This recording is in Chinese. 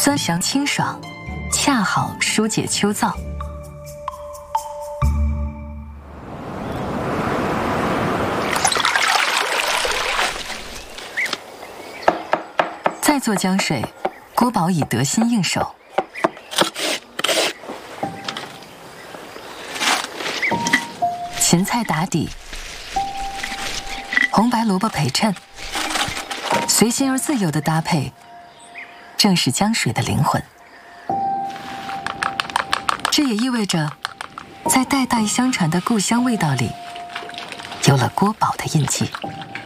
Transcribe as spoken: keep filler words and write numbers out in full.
酸香清爽，恰好疏解秋燥。再做浆水，郭宝以得心应手。芹菜打底，红白萝卜陪衬，随心而自由的搭配，正是浆水的灵魂。这也意味着，在代代相传的故乡味道里，有了郭宝的印记。